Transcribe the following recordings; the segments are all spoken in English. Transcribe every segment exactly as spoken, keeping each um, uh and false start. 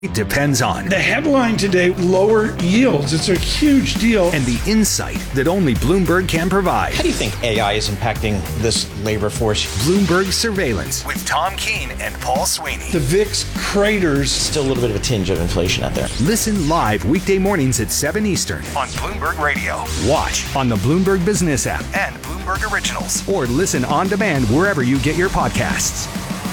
It depends on. The headline today, lower yields. It's a huge deal. And the insight that only Bloomberg can provide. How do you think A I is impacting this labor force? Bloomberg Surveillance with Tom Keene and Paul Sweeney. The V I X craters. Still a little bit of a tinge of inflation out there. Listen live weekday mornings at seven Eastern on Bloomberg Radio. Watch on the Bloomberg Business app and Bloomberg Originals. Or listen on demand wherever you get your podcasts.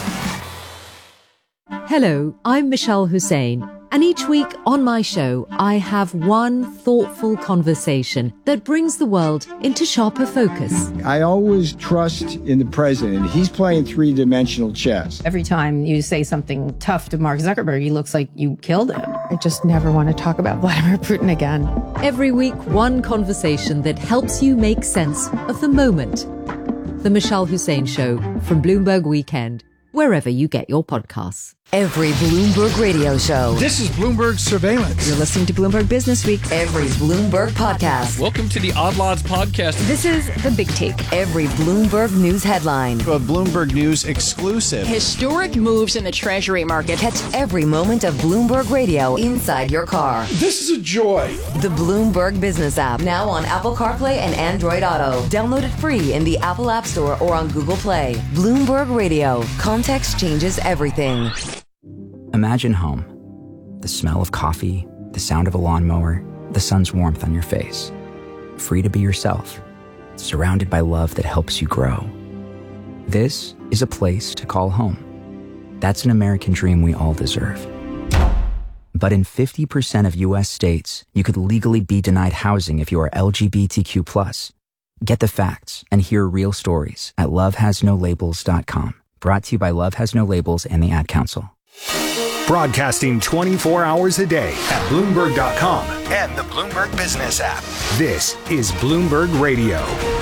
Hello, I'm Michelle Hussein, and each week on my show, I have one thoughtful conversation that brings the world into sharper focus. I always trust in the president. He's playing three-dimensional chess. Every time you say something tough to Mark Zuckerberg, he looks like you killed him. I just never want to talk about Vladimir Putin again. Every week, one conversation that helps you make sense of the moment. The Michelle Hussein Show from Bloomberg Weekend, wherever you get your podcasts. Every Bloomberg radio show. This is Bloomberg Surveillance. You're listening to Bloomberg Business Week. Every Bloomberg podcast. Welcome to the Odd Lots podcast. This is The Big Take. Every Bloomberg news headline. A Bloomberg News exclusive. Historic moves in the Treasury market. Catch every moment of Bloomberg Radio inside your car. This is a joy. The Bloomberg Business app. Now on Apple CarPlay and Android Auto. Download it free in the Apple App Store or on Google Play. Bloomberg Radio. Context changes everything. Imagine home. The smell of coffee, the sound of a lawnmower, the sun's warmth on your face. Free to be yourself, surrounded by love that helps you grow. This is a place to call home. That's an American dream we all deserve. But in fifty percent of U S states, you could legally be denied housing if you are L G B T Q plus. Get the facts and hear real stories at love has no labels dot com. Brought to you by Love Has No Labels and the Ad Council. Broadcasting twenty-four hours a day at Bloomberg dot com and the Bloomberg Business app. This is Bloomberg Radio.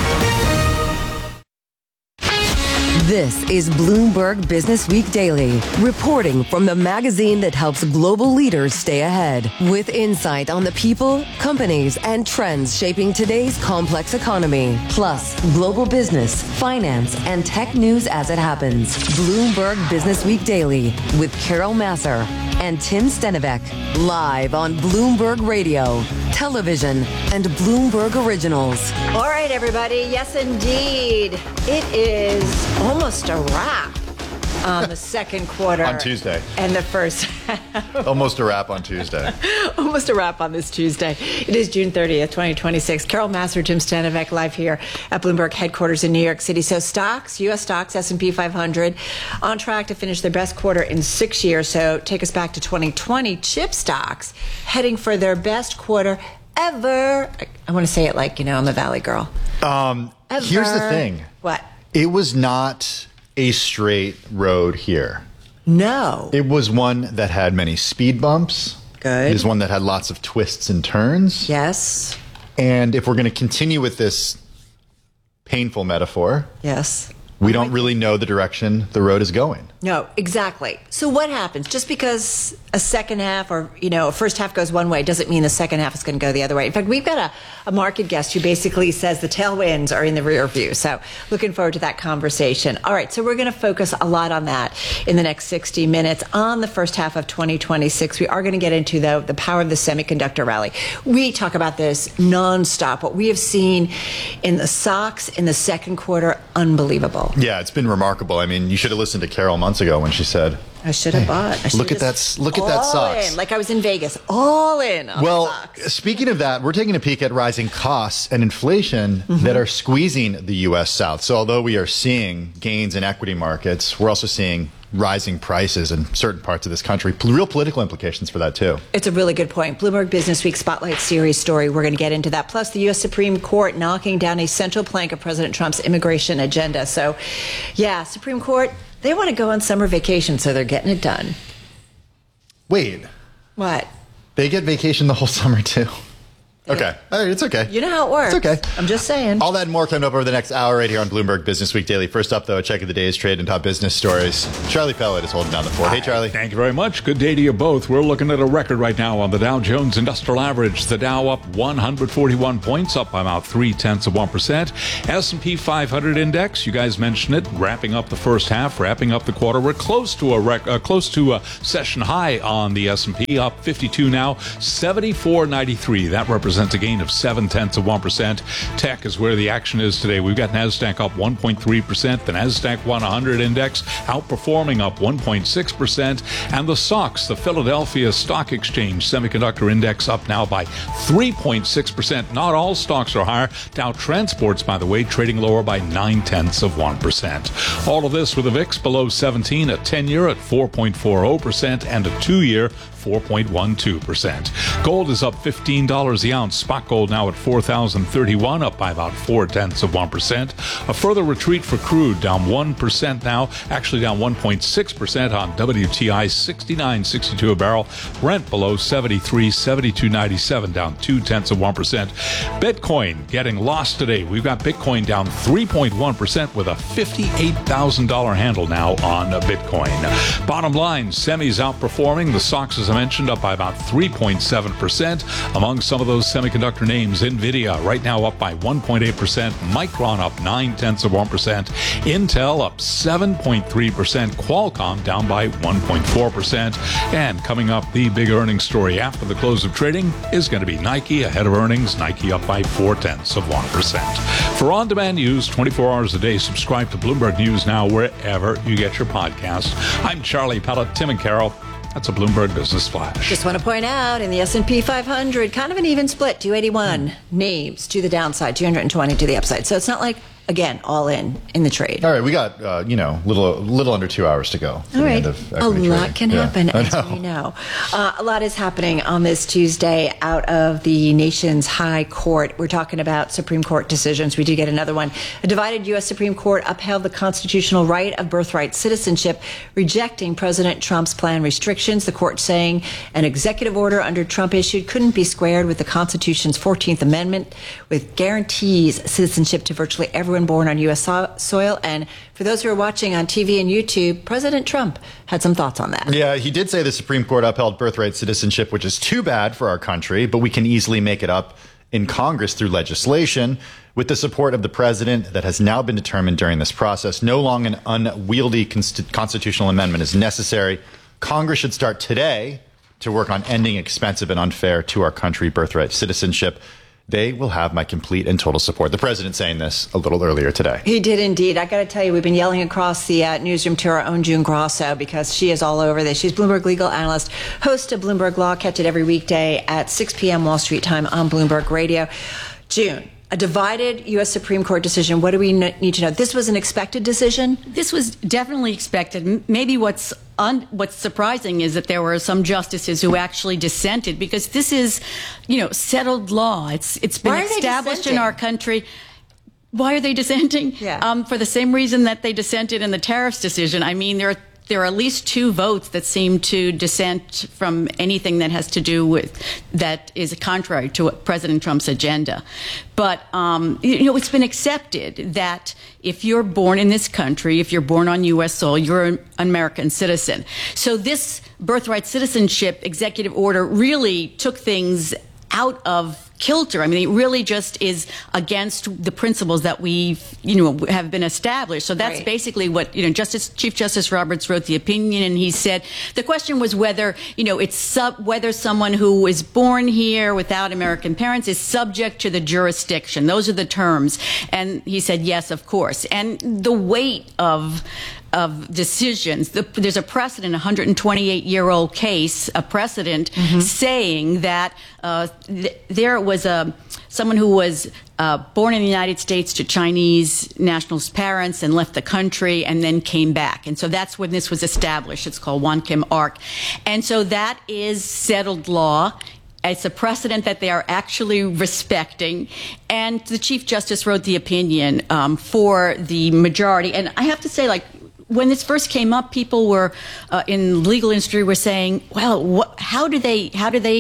This is Bloomberg Business Week Daily, reporting from the magazine that helps global leaders stay ahead, with insight on the people, companies, and trends shaping today's complex economy, plus global business, finance, and tech news as it happens. Bloomberg Business Week Daily with Carol Massar and Tim Stenivek, live on Bloomberg Radio, television, and Bloomberg Originals. All right, everybody. Yes, indeed. It is almost a wrap on the second quarter. On Tuesday. And the first. Almost a wrap on Tuesday. Almost a wrap on this Tuesday. It is June thirtieth, twenty twenty-six. Carol Massar, Jim Stenivek, live here at Bloomberg headquarters in New York City. So stocks, U S stocks, S and P five hundred, on track to finish their best quarter in six years. So take us back to twenty twenty. Chip stocks heading for their best quarter ever. I want to say it like, you know, I'm a Valley girl. Um, here's the thing. What? It was not a straight road here. No. It was one that had many speed bumps. Good. It was one that had lots of twists and turns. Yes. And if we're going to continue with this painful metaphor, yes, we don't really know the direction the road is going. No, exactly. So what happens? Just because a second half or, you know, a first half goes one way doesn't mean the second half is going to go the other way. In fact, we've got a, a market guest who basically says the tailwinds are in the rear view. So looking forward to that conversation. All right, so we're going to focus a lot on that in the next sixty minutes on the first half of twenty twenty-six. We are going to get into, though, the power of the semiconductor rally. We talk about this nonstop. What we have seen in the stocks in the second quarter, unbelievable. Yeah, it's been remarkable. I mean, you should have listened to Carol months ago when she said, I should have hey, bought. I look at that! Look at that socks. In, like I was in Vegas, all in. On well, socks. Speaking of that, we're taking a peek at rising costs and inflation mm-hmm. that are squeezing the U S South. So, although we are seeing gains in equity markets, we're also seeing rising prices in certain parts of this country. Real political implications for that, too. It's a really good point. Bloomberg Business Week Spotlight Series story. We're going to get into that. Plus, the U S Supreme Court knocking down a central plank of President Trump's immigration agenda. So, yeah, Supreme Court, they want to go on summer vacation, so they're getting it done. Wait. What? They get vacation the whole summer, too. Okay. All right, it's okay. You know how it works. It's okay. I'm just saying. All that and more coming up over the next hour right here on Bloomberg Business Week Daily. First up, though, a check of the day's trade and top business stories. Charlie Pellet is holding down the fort. Hey, Charlie. Thank you very much. Good day to you both. We're looking at a record right now on the Dow Jones Industrial Average. The Dow up one hundred forty-one points, up by about three-tenths of one percent. S and P five hundred index, you guys mentioned it, wrapping up the first half, wrapping up the quarter. We're close to a rec- uh, close to a session high on the S and P, up fifty-two now, seventy-four ninety-three. That represents a gain of seven tenths of one percent. Tech is where the action is today. We've got NASDAQ up one point three percent. The NASDAQ one hundred index outperforming, up one point six percent. And the S O X, the Philadelphia Stock Exchange Semiconductor Index, up now by three point six percent. Not all stocks are higher. Dow Transports, by the way, trading lower by nine tenths of one percent. All of this with a V I X below seventeen, a ten-year at four point four zero percent, and a two-year four point one two percent. Gold is up fifteen dollars the ounce. Spot gold now at four thousand thirty-one, up by about four tenths of one percent. A further retreat for crude, down one percent now, actually down one point six percent on W T I, sixty-nine sixty-two a barrel. Brent below seventy-three, seventy-two ninety-seven, down two tenths of one percent. Bitcoin getting lost today. We've got Bitcoin down three point one percent with a fifty-eight thousand dollars handle now on Bitcoin. Bottom line, semis outperforming. The S O X, as I mentioned, up by about three point seven percent. Among some of those semiconductor names, NVIDIA right now up by one point eight percent. Micron up nine tenths of one percent. Intel up seven point three percent. Qualcomm down by one point four percent. And coming up, the big earnings story after the close of trading is going to be Nike ahead of earnings. Nike up by four tenths of one percent. For on-demand news twenty-four hours a day, subscribe to Bloomberg News Now wherever you get your podcasts. I'm Charlie Pellet. Tim and Carol. That's a Bloomberg Business Flash. Just want to point out, in the S and P five hundred, kind of an even split, two eighty-one names to the downside, two hundred twenty to the upside. So it's not like, again, all in in the trade. All right, we got, uh, you know, little little under two hours to go. All right. A lot trading. can yeah. happen, as we know. Uh, a lot is happening on this Tuesday out of the nation's high court. We're talking about Supreme Court decisions. We do get another one. A divided U S Supreme Court upheld the constitutional right of birthright citizenship, rejecting President Trump's planned restrictions. The court saying an executive order under Trump issued couldn't be squared with the Constitution's fourteenth Amendment, with guarantees citizenship to virtually everyone born on U S so- soil. And for those who are watching on T V and YouTube, President Trump had some thoughts on that. Yeah, he did say the Supreme Court upheld birthright citizenship, which is too bad for our country, but we can easily make it up in Congress through legislation. With the support of the president that has now been determined during this process, no longer an unwieldy const- constitutional amendment is necessary. Congress should start today to work on ending expensive and unfair to our country birthright citizenship. They will have my complete and total support. The president saying this a little earlier today. He did indeed. I got to tell you, we've been yelling across the uh, newsroom to our own June Grosso, because she is all over this. She's Bloomberg legal analyst, host of Bloomberg Law. Catch it every weekday at six p.m. Wall Street time on Bloomberg Radio. June, a divided U S Supreme Court decision. What do we need to know? This was an expected decision? This was definitely expected. Maybe what's un- what's surprising is that there were some justices who actually dissented, because this is, you know, settled law. It's it's been established in our country. Why are they dissenting? Yeah. Um, for the same reason that they dissented in the tariffs decision. I mean, there are There are at least two votes that seem to dissent from anything that has to do with, that is contrary to President Trump's agenda. But, um, you know, it's been accepted that if you're born in this country, if you're born on U S soil, you're an American citizen. So this birthright citizenship executive order really took things out of kilter. I mean, it really just is against the principles that we've, you know, have been established. So that's right. basically what, you know, Justice Chief Justice Roberts wrote the opinion, and he said the question was whether, you know, it's sub, whether someone who is born here without American parents is subject to the jurisdiction. Those are the terms. And he said, yes, of course. And the weight of of decisions. The, there's a precedent, a one hundred twenty-eight year old case, a precedent mm-hmm. saying that uh, th- there was a someone who was uh, born in the United States to Chinese nationals' parents and left the country and then came back. And so that's when this was established. It's called Won Kim Ark. And so that is settled law. It's a precedent that they are actually respecting. And the Chief Justice wrote the opinion um, for the majority. And I have to say, like, when this first came up, people were uh, in the legal industry were saying, well, what, how do they how do they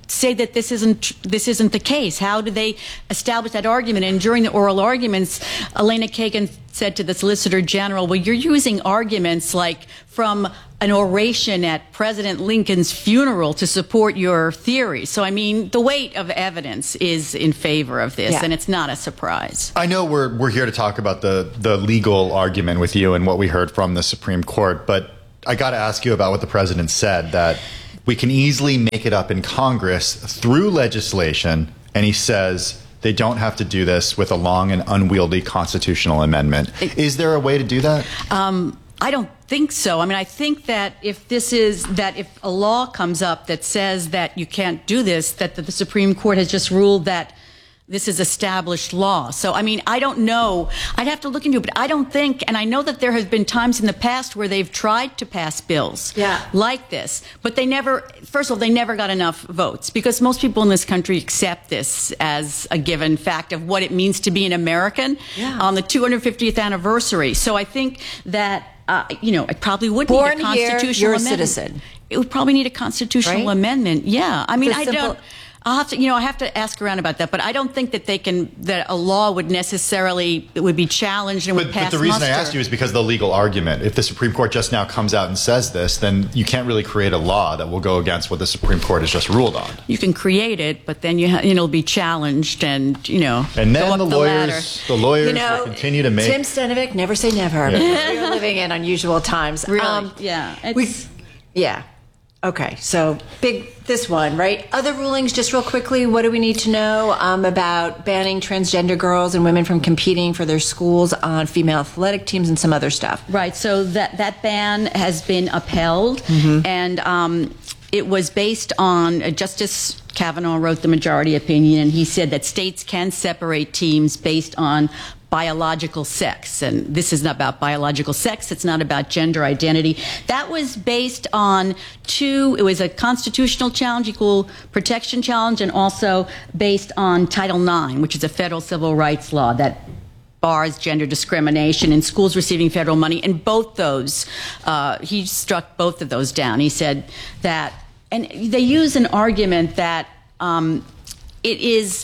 say that this isn't this isn't the case? How do they establish that argument? And during the oral arguments, Elena Kagan said to the Solicitor General, well, you're using arguments like from an oration at President Lincoln's funeral to support your theory. So, I mean, the weight of evidence is in favor of this, yeah. and it's not a surprise. I know we're we're here to talk about the, the legal argument with you and what we heard from the Supreme Court, but I got to ask you about what the president said, that we can easily make it up in Congress through legislation, and he says they don't have to do this with a long and unwieldy constitutional amendment. It, is there a way to do that? Um, I don't think so. I mean, I think that if this is, that if a law comes up that says that you can't do this, that the, the Supreme Court has just ruled that this is established law. So, I mean, I don't know. I'd have to look into it, but I don't think, and I know that there have been times in the past where they've tried to pass bills yeah. like this, but they never, first of all, they never got enough votes because most people in this country accept this as a given fact of what it means to be an American yeah. on the two hundred fiftieth anniversary. So I think that, uh, you know, it probably would Born need a constitutional here, you're amendment. A citizen. It would probably need a constitutional right? amendment. Yeah. I mean, I simple- don't... I'll have to, you know, I have to ask around about that, but I don't think that they can, that a law would necessarily, it would be challenged and but, would pass But the reason muster. I asked you is because of the legal argument. If the Supreme Court just now comes out and says this, then you can't really create a law that will go against what the Supreme Court has just ruled on. You can create it, but then you, ha- you know, it'll be challenged and, you know, and then go up the, the lawyers, ladder. the lawyers you know, will continue to make. Tim Stenovic, never say never. Yeah. We're living in unusual times. Really? Um, yeah. It's, we, yeah. Okay, so big, this one, right? Other rulings, just real quickly, what do we need to know um, about banning transgender girls and women from competing for their schools on female athletic teams and some other stuff? Right, so that, that ban has been upheld, mm-hmm. and um, it was based on, uh, Justice Kavanaugh wrote the majority opinion, and he said that states can separate teams based on biological sex, and this is not about biological sex, it's not about gender identity. That was based on two, it was a constitutional challenge, equal protection challenge, and also based on Title nine, which is a federal civil rights law that bars gender discrimination in schools receiving federal money, and both those, uh, he struck both of those down. He said that, and they use an argument that um, it is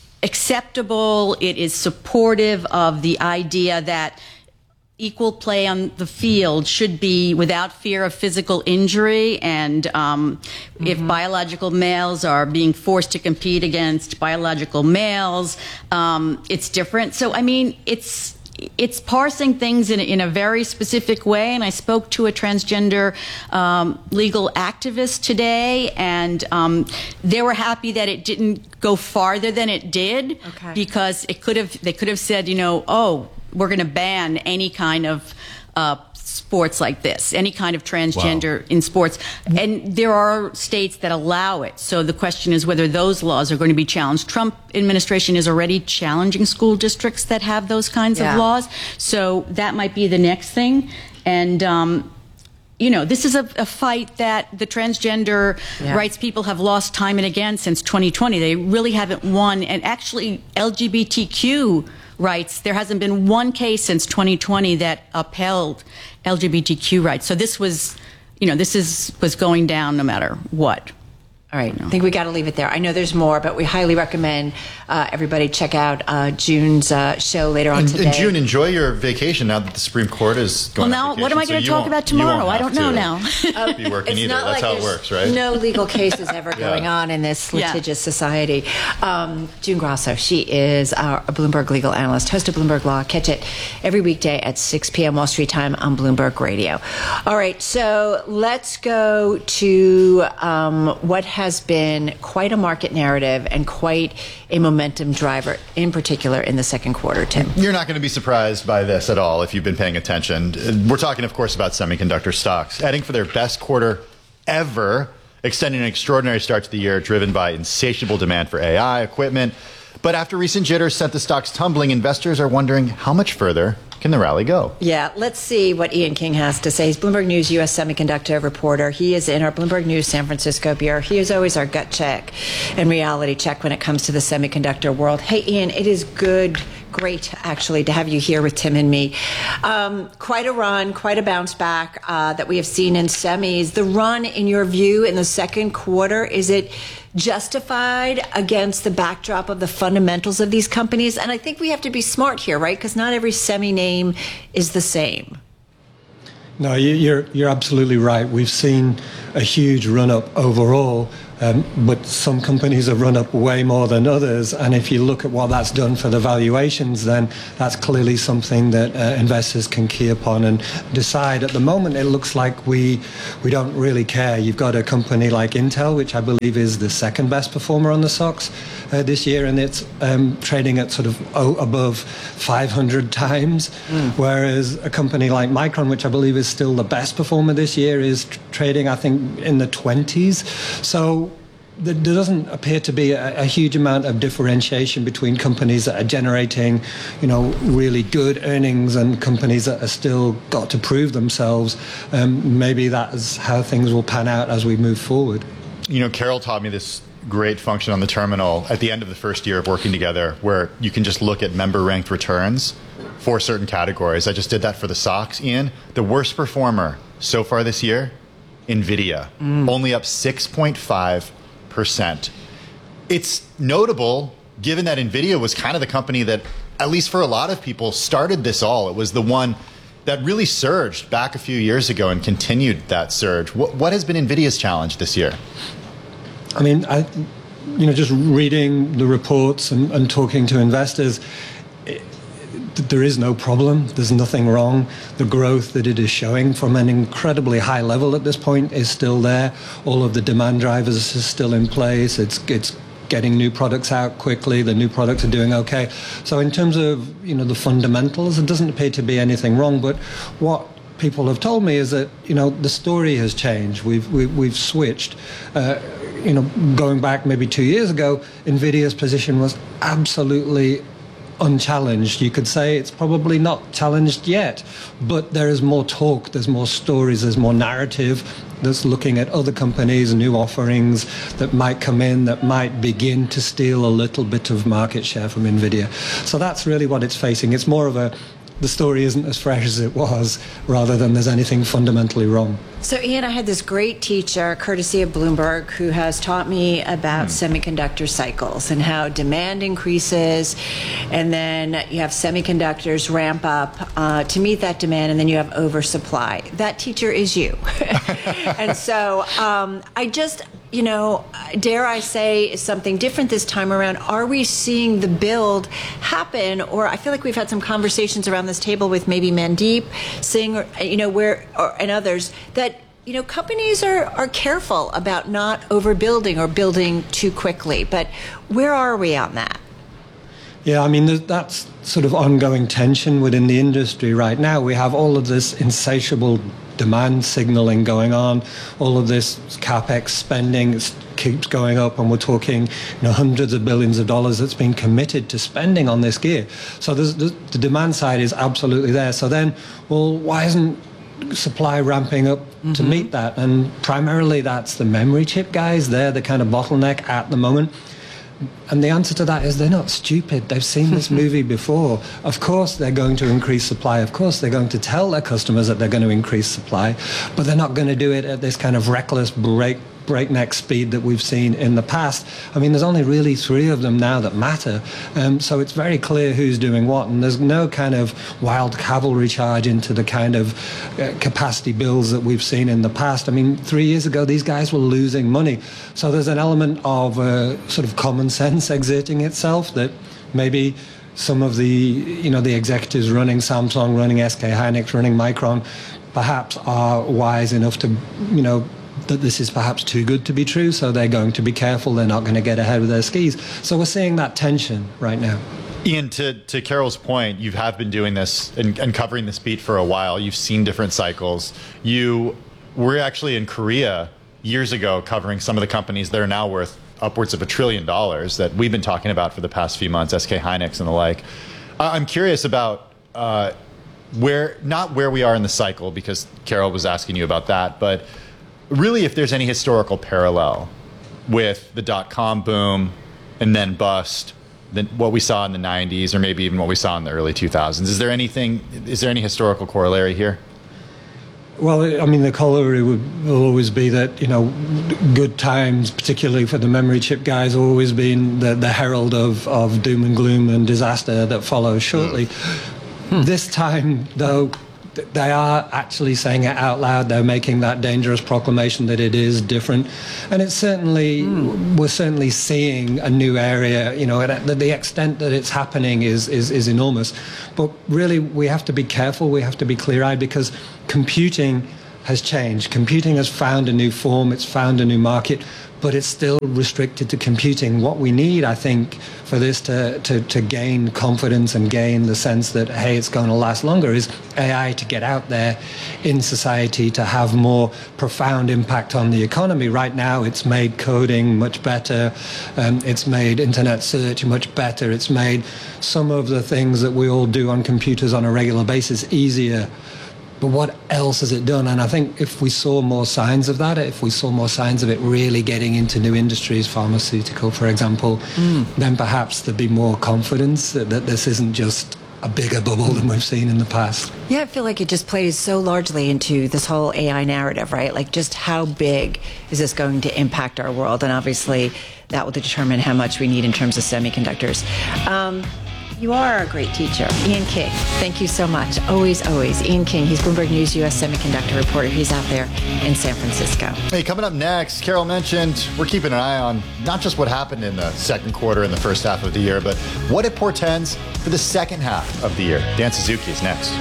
acceptable, it is supportive of the idea that equal play on the field should be without fear of physical injury, and um, mm-hmm. if biological males are being forced to compete against biological males, um, it's different. So, I mean, it's it's parsing things in, in a very specific way, and I spoke to a transgender um, legal activist today, and um, they were happy that it didn't go farther than it did, okay. because it could have they could have said, you know, oh, we're going to ban any kind of uh, sports like this, any kind of transgender wow. in sports. And there are states that allow it. So the question is whether those laws are going to be challenged. Trump administration is already challenging school districts that have those kinds yeah. of laws. So that might be the next thing. And, um, you know, this is a, a fight that the transgender yeah. rights people have lost time and again since twenty twenty. They really haven't won. And actually, L G B T Q rights, there hasn't been one case since twenty twenty that upheld L G B T Q rights. So this was, you know, this is was going down no matter what. All right, I think we got to leave it there. I know there's more, but we highly recommend uh, everybody check out uh, June's uh, show later on and, today. And June, enjoy your vacation now that the Supreme Court is going well, on now, vacation. what am I going so to talk about tomorrow? I don't know now. Uh, be working it's either. not That's like how it works, right? No legal cases ever yeah. going on in this litigious yeah. society. Um, June Grosso, she is our Bloomberg legal analyst, host of Bloomberg Law. Catch it every weekday at six p.m. Wall Street time on Bloomberg Radio. All right, so let's go to um, what has been quite a market narrative and quite a momentum driver, in particular in the second quarter, Tim. You're not going to be surprised by this at all if you've been paying attention. We're talking, of course, about semiconductor stocks heading for their best quarter ever, extending an extraordinary start to the year driven by insatiable demand for A I equipment. But after recent jitters sent the stocks tumbling, investors are wondering how much further can the rally go? Yeah, let's see what Ian King has to say. He's Bloomberg News U S semiconductor reporter. He is in our Bloomberg News San Francisco bureau. He is always our gut check and reality check when it comes to the semiconductor world. Hey, Ian, it is good, Great, actually, to have you here with Tim and me. Um, quite a run, quite a bounce back uh, that we have seen in semis. The run, in your view, in the second quarter, is it justified against the backdrop of the fundamentals of these companies? And I think we have to be smart here, right? Because not every semi name is the same. No, you're you're absolutely right. We've seen a huge run up overall, um, but some companies have run up way more than others. And if you look at what that's done for the valuations, then that's clearly something that uh, investors can key upon and decide. At the moment, it looks like we we don't really care. You've got a company like Intel, which I believe is the second best performer on the stocks uh, this year, and it's um, trading at sort of oh, above five hundred times, mm. whereas a company like Micron, which I believe is still the best performer this year, is tr- trading, I think, in the twenties. So there doesn't appear to be a, a huge amount of differentiation between companies that are generating, you know, really good earnings and companies that are still got to prove themselves. Um, maybe that is how things will pan out as we move forward. You know, Carol taught me this great function on the terminal at the end of the first year of working together, where you can just look at member ranked returns for certain categories. I just did that for the stocks, Ian. The worst performer so far this year, NVIDIA, mm. only up six point five percent. It's notable, given that NVIDIA was kind of the company that, at least for a lot of people, started this all. It was the one that really surged back a few years ago and continued that surge. What, what has been NVIDIA's challenge this year? I mean, I, you know, just reading the reports and, and talking to investors, it, there is no problem. There's nothing wrong. The growth that it is showing from an incredibly high level at this point is still there. All of the demand drivers are still in place. It's it's getting new products out quickly. The new products are doing okay. So in terms of, you know, the fundamentals, it doesn't appear to be anything wrong. But what people have told me is that, you know, the story has changed. We've we've, we've switched. Uh, you know, going back maybe two years ago, NVIDIA's position was absolutely unchallenged. You could say it's probably not challenged yet, but there is more talk, there's more stories, there's more narrative that's looking at other companies, new offerings that might come in that might begin to steal a little bit of market share from NVIDIA. So that's really what it's facing. It's more of a, the story isn't as fresh as it was, rather than there's anything fundamentally wrong. So, Ian, I had this great teacher, courtesy of Bloomberg, who has taught me about mm. semiconductor cycles and how demand increases, and then you have semiconductors ramp up uh, to meet that demand, and then you have oversupply. That teacher is you. And so um, I just, you know, dare I say something different this time around. Are we seeing the build happen? Or I feel like we've had some conversations around this table with maybe Mandeep Singh, or, you know, where, or, and others, that you know, companies are, are careful about not overbuilding or building too quickly. But where are we on that? Yeah, I mean, that's sort of ongoing tension within the industry right now. We have all of this insatiable demand signaling going on, all of this CapEx spending keeps going up, and we're talking, you know, hundreds of billions of dollars that's been committed to spending on this gear. So there's, the, the demand side is absolutely there. So then, well, why isn't supply ramping up mm-hmm. to meet that? And primarily that's the memory chip guys. They're the kind of bottleneck at the moment. And the answer to that is they're not stupid. They've seen this movie before. Of course they're going to increase supply. Of course they're going to tell their customers that they're going to increase supply, but they're not going to do it at this kind of reckless break breakneck speed that we've seen in the past. I mean, there's only really three of them now that matter. Um, so it's very clear who's doing what, and there's no kind of wild cavalry charge into the kind of uh, capacity builds that we've seen in the past. I mean, three years ago, these guys were losing money. So there's an element of uh, sort of common sense exerting itself that maybe some of the, you know, the executives running Samsung, running S K Hynix, running Micron, perhaps are wise enough to, you know, that this is perhaps too good to be true, so they're going to be careful. They're not going to get ahead of their skis. So we're seeing that tension right now. Ian, to, to Carol's point, you have been doing this and, and covering this beat for a while. You've seen different cycles. You were actually in Korea years ago covering some of the companies that are now worth upwards of a trillion dollars that we've been talking about for the past few months, S K Hynix and the like. I'm curious about uh, where, not where we are in the cycle, because Carol was asking you about that, but really if there's any historical parallel with the dot-com boom and then bust than what we saw in the nineties, or maybe even what we saw in the early two thousands? Is there anything? Is there any historical corollary here? Well, I mean, the corollary would will always be that, you know, good times, particularly for the memory chip guys, have always been the, the herald of, of doom and gloom and disaster that follows shortly. Hmm. This time, though, they are actually saying it out loud. They're making that dangerous proclamation that it is different. And it's certainly, mm. we're certainly seeing a new area, you know, the, the extent that it's happening is, is, is enormous. But really, we have to be careful. We have to be clear-eyed, because computing has changed. Computing has found a new form. It's found a new market, but it's still restricted to computing. What we need, I think, for this to, to, to gain confidence and gain the sense that, hey, it's going to last longer, is A I to get out there in society, to have more profound impact on the economy. Right now, it's made coding much better. Um, it's made internet search much better. It's made some of the things that we all do on computers on a regular basis easier. But what else has it done? And I think if we saw more signs of that, if we saw more signs of it really getting into new industries, pharmaceutical, for example, mm. then perhaps there'd be more confidence that, that this isn't just a bigger bubble than we've seen in the past. Yeah, I feel like it just plays so largely into this whole A I narrative, right? Like, just how big is this going to impact our world? And obviously, that will determine how much we need in terms of semiconductors. Um, You are a great teacher. Ian King, thank you so much. Always, always. Ian King, he's Bloomberg News U S semiconductor reporter. He's out there in San Francisco. Hey, coming up next, Carol mentioned we're keeping an eye on not just what happened in the second quarter and the first half of the year, but what it portends for the second half of the year. Dan Suzuki is next.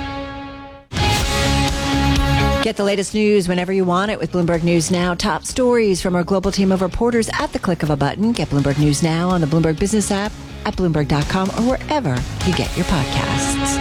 Get the latest news whenever you want it with Bloomberg News Now. Top stories from our global team of reporters at the click of a button. Get Bloomberg News Now on the Bloomberg Business app, at Bloomberg dot com, or wherever you get your podcasts.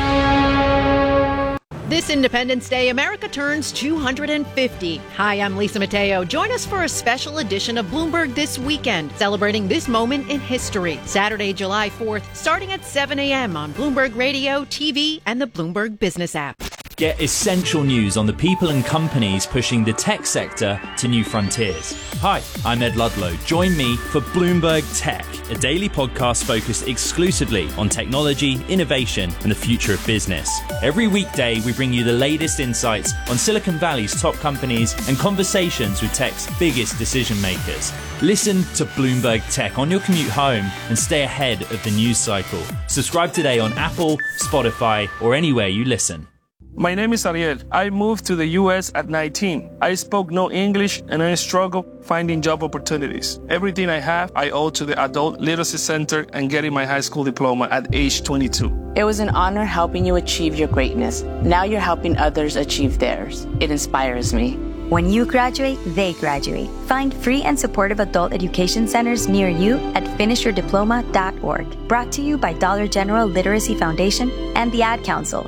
This Independence Day, America turns two hundred fifty. Hi, I'm Lisa Mateo. Join us for a special edition of Bloomberg This Weekend, celebrating this moment in history. Saturday, July fourth, starting at seven a.m. on Bloomberg Radio, T V, and the Bloomberg Business app. Get essential news on the people and companies pushing the tech sector to new frontiers. Hi, I'm Ed Ludlow. Join me for Bloomberg Tech, a daily podcast focused exclusively on technology, innovation, and the future of business. Every weekday, we bring you the latest insights on Silicon Valley's top companies and conversations with tech's biggest decision makers. Listen to Bloomberg Tech on your commute home and stay ahead of the news cycle. Subscribe today on Apple, Spotify, or anywhere you listen. My name is Ariel. I moved to the U S at nineteen. I spoke no English and I struggled finding job opportunities. Everything I have, I owe to the Adult Literacy Center and getting my high school diploma at age twenty-two. It was an honor helping you achieve your greatness. Now you're helping others achieve theirs. It inspires me. When you graduate, they graduate. Find free and supportive adult education centers near you at finish your diploma dot org. Brought to you by Dollar General Literacy Foundation and the Ad Council.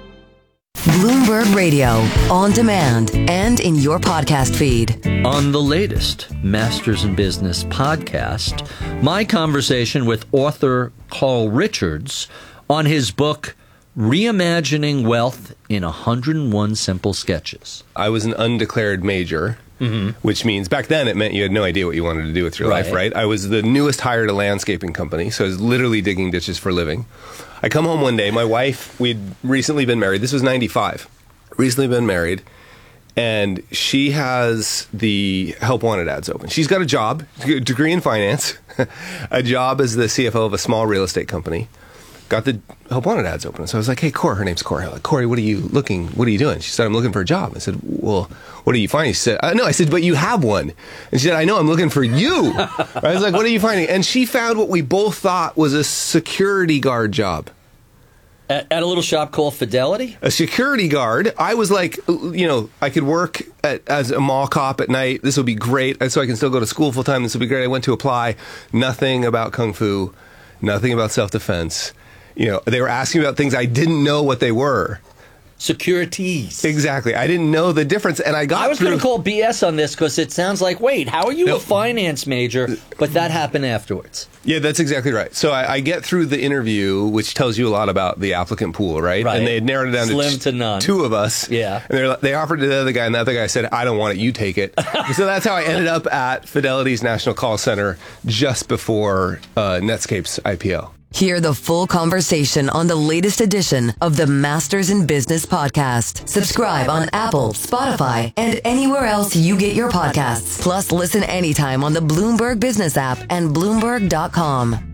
Bloomberg Radio, on demand and in your podcast feed. On the latest Masters in Business podcast, my conversation with author Carl Richards on his book, Reimagining Wealth in one hundred one Simple Sketches. I was an undeclared major, mm-hmm. which means back then it meant you had no idea what you wanted to do with your right. life, right? I was the newest hire at a landscaping company, so I was literally digging ditches for a living. I come home one day, my wife, we'd recently been married. This was ninety-five. Recently been married. And she has the Help Wanted ads open. She's got a job, a degree in finance, a job as the C F O of a small real estate company. Got the Help Wanted ads open. So I was like, hey, Corey, her name's Corey. I'm like, Corey, what are you looking, what are you doing? She said, I'm looking for a job. I said, well, what are you finding? She said, uh, no, I said, but you have one. And she said, I know, I'm looking for you. I was like, what are you finding? And she found what we both thought was a security guard job. At, at a little shop called Fidelity? A security guard. I was like, you know, I could work at, as a mall cop at night. This would be great. So I can still go to school full time. This would be great. I went to apply. Nothing about Kung Fu. Nothing about self-defense. You know, they were asking about things I didn't know what they were. Securities. Exactly. I didn't know the difference, and I got I was through... going to call B S on this because it sounds like, wait, how are you No. a finance major? But that happened afterwards. Yeah, that's exactly right. So I, I get through the interview, which tells you a lot about the applicant pool, right? Right. And they had narrowed it down Slim to, to none. two of us. Yeah. And they're, they offered to the other guy, and the other guy said, I don't want it, you take it. So that's how I ended up at Fidelity's National Call Center just before uh, Netscape's I P O. Hear the full conversation on the latest edition of the Masters in Business podcast. Subscribe on Apple, Spotify, and anywhere else you get your podcasts. Plus, listen anytime on the Bloomberg Business app and Bloomberg dot com.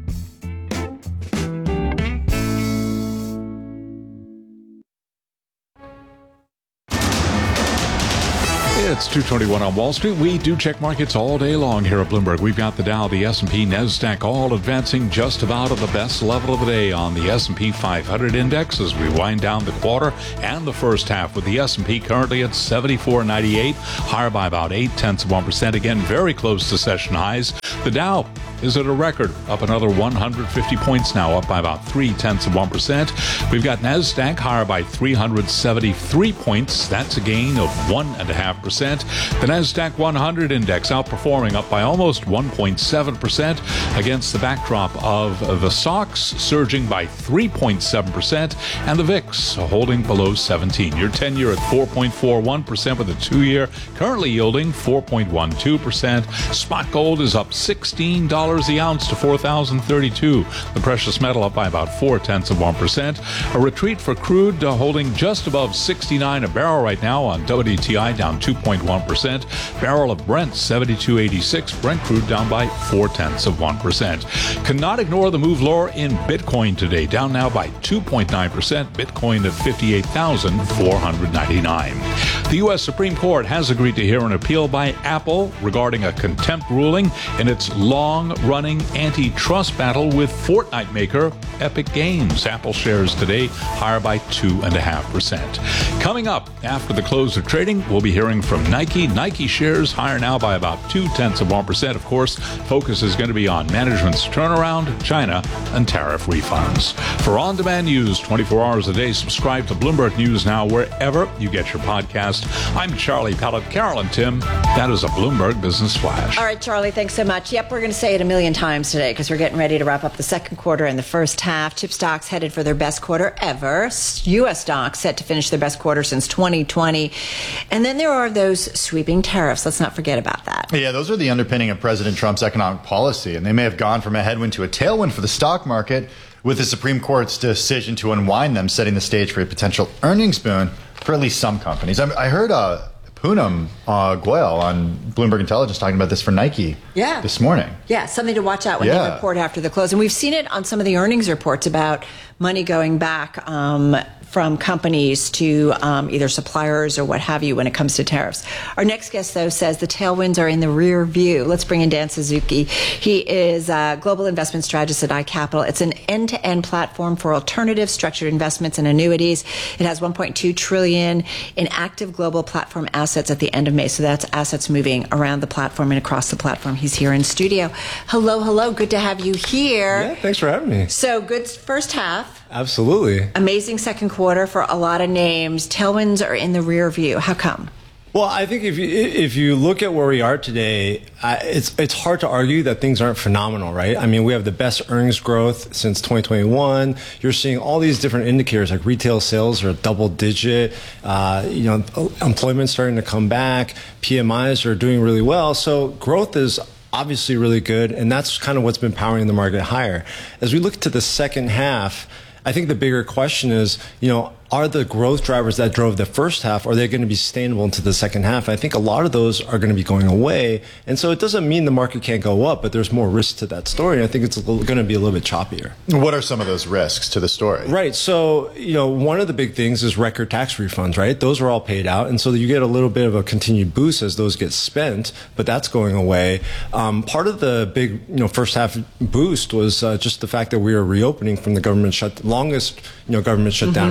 It's two twenty-one on Wall Street. We do check markets all day long here at Bloomberg. We've got the Dow, the S and P, NASDAQ all advancing just about at the best level of the day on the S and P five hundred index as we wind down the quarter and the first half, with the S and P currently at seventy-four ninety-eight, higher by about eight tenths of one percent. Again, very close to session highs. The Dow is at a record, up another one hundred fifty points now, up by about three tenths of one percent. We've got NASDAQ higher by three hundred seventy-three points. That's a gain of one point five percent. The NASDAQ one hundred index outperforming, up by almost one point seven percent against the backdrop of the S O X surging by three point seven percent and the V I X holding below seventeen. Your ten-year at four point four one percent with a two-year currently yielding four point one two percent. Spot gold is up sixteen dollars the ounce to four thousand thirty-two dollars. The precious metal up by about four tenths of one percent. A retreat for crude uh, holding just above sixty-nine a barrel right now on W T I, down two point one percent. Barrel of Brent seventy-two eighty-six. Brent crude down by four tenths of one percent. Cannot ignore the move lower in Bitcoin today, down now by two point nine percent. Bitcoin at fifty-eight thousand four hundred ninety-nine. The U S Supreme Court has agreed to hear an appeal by Apple regarding a contempt ruling in its long-running antitrust battle with Fortnite maker Epic Games. Apple shares today higher by two point five percent. Coming up after the close of trading, we'll be hearing from Nike. Nike shares higher now by about two tenths of one percent. Of course, focus is going to be on management's turnaround, China, and tariff refunds. For on-demand news twenty-four hours a day, subscribe to Bloomberg News Now wherever you get your podcast. I'm Charlie Pellet. Carol and Tim, that is a Bloomberg Business Flash. All right, Charlie, thanks so much. Yep, we're going to say it a million times today because we're getting ready to wrap up the second quarter and the first half. Chip stocks headed for their best quarter ever. U S stocks set to finish their best quarter since twenty twenty. And then there are those sweeping tariffs. Let's not forget about that. Yeah, those are the underpinning of President Trump's economic policy, and they may have gone from a headwind to a tailwind for the stock market with the Supreme Court's decision to unwind them, setting the stage for a potential earnings boon for at least some companies. I, I heard uh, Poonam uh, Goyal on Bloomberg Intelligence talking about this for Nike yeah. this morning. Yeah, something to watch out when yeah. they report after the close. And we've seen it on some of the earnings reports about money going back um, from companies to um, either suppliers or what have you when it comes to tariffs. Our next guest, though, says the tailwinds are in the rear view. Let's bring in Dan Suzuki. He is a global investment strategist at iCapital. It's an end-to-end platform for alternative structured investments and annuities. It has one point two trillion dollars in active global platform assets at the end of May. So that's assets moving around the platform and across the platform. He's here in studio. Hello, hello. Good to have you here. Yeah, thanks for having me. So good first half. Absolutely. Amazing second quarter for a lot of names. Tailwinds are in the rear view. How come? Well, I think if you if you look at where we are today, uh, it's it's hard to argue that things aren't phenomenal, right? I mean, we have the best earnings growth since twenty twenty-one. You're seeing all these different indicators, like retail sales are double digit. Uh, you know, employment's starting to come back. P M Is are doing really well. So growth is obviously really good, and that's kind of what's been powering the market higher. As we look to the second half, I think the bigger question is, you know, are the growth drivers that drove the first half, are they going to be sustainable into the second half? I think a lot of those are going to be going away. And so it doesn't mean the market can't go up, but there's more risk to that story. And I think it's a little, going to be a little bit choppier. What are some of those risks to the story? Right. So, you know, one of the big things is record tax refunds, right? Those are all paid out. And so you get a little bit of a continued boost as those get spent, but that's going away. Um, part of the big, you know, first half boost was uh, just the fact that we are reopening from the government shut, longest, you know, government shutdown mm-hmm. in history.